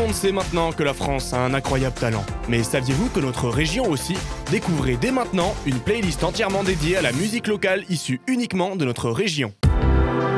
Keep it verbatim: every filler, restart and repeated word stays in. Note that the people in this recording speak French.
monde sait maintenant que la France a un incroyable talent. Mais saviez-vous que notre région aussi? Découvrez dès maintenant une playlist entièrement dédiée à la musique locale issue uniquement de notre région.